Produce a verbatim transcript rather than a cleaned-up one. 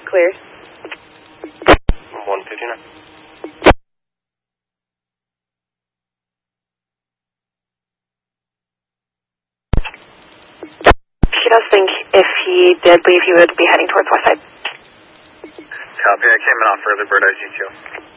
clear. one fifty-nine. He does think if he did leave, he would be heading towards West Side. Copy, I came in off further bird I G two.